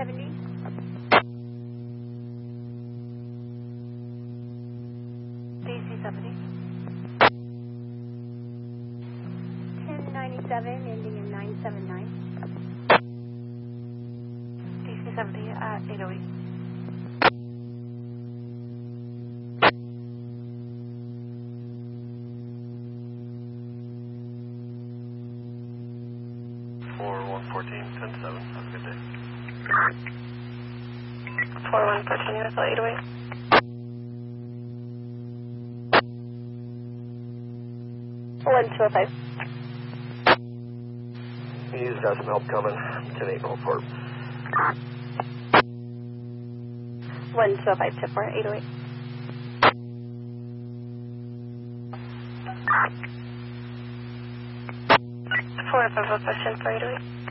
70. DC 70. 1097, ending in 979. DC 70 at 808. For 114, 10-7. Have a good day. 4114, USL 808. One 205. He's got some help coming. 10-8 Northport. 1205, tip for 808. Four 505, 10 for 808.